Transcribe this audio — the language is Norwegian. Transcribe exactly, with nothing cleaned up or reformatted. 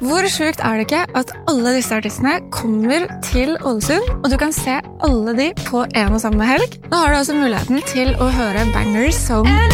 Hvor sjukt er det ikke at alle disse artistene kommer til Ålesund, og du kan se alle de på en og samme helg? Nå har du altså muligheten til å høre bangers som